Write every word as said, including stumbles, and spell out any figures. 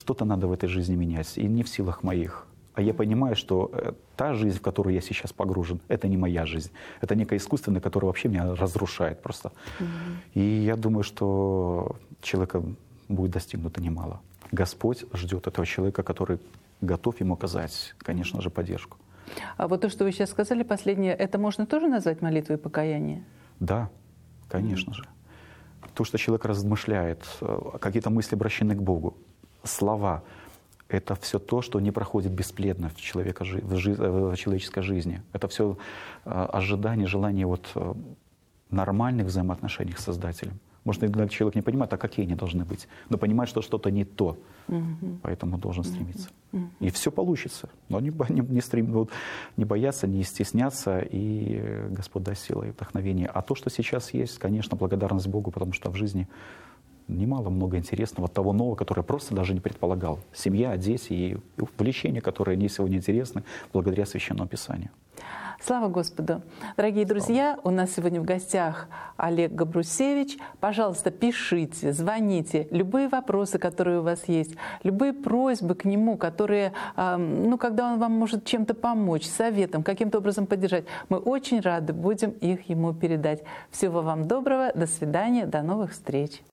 Что-то надо в этой жизни менять, и не в силах моих. А я понимаю, что та жизнь, в которую я сейчас погружен, это не моя жизнь. Это некая искусственная, которая вообще меня разрушает просто. Mm-hmm. И я думаю, что человека будет достигнуто немало. Господь ждет этого человека, который готов ему оказать, конечно же, поддержку. А вот то, что вы сейчас сказали, последнее, это можно тоже назвать молитвой покаяния? Да, конечно mm-hmm. же. То, что человек размышляет, какие-то мысли обращены к Богу, слова — это все то, что не проходит бесплодно в, человека, в, жи, в человеческой жизни. Это все ожидание, желание вот нормальных взаимоотношений с Создателем. Может, иногда человек не понимает, а какие они должны быть, но понимает, что что-то не то, mm-hmm. поэтому должен стремиться. Mm-hmm. И все получится. Но не, не, не, стрем, вот, не бояться, не стесняться, и Господь даст силы и вдохновение. А то, что сейчас есть, конечно, благодарность Богу, потому что в жизни немало, много интересного, того нового, которое я просто даже не предполагал. Семья, дети и увлечения, которые мне сегодня интересны, благодаря Священному Писанию. Слава Господу! Дорогие друзья, у нас сегодня в гостях Олег Габрусевич. Пожалуйста, пишите, звоните. Любые вопросы, которые у вас есть, любые просьбы к нему, которые, ну, когда он вам может чем-то помочь, советом, каким-то образом поддержать, мы очень рады будем их ему передать. Всего вам доброго, до свидания, до новых встреч.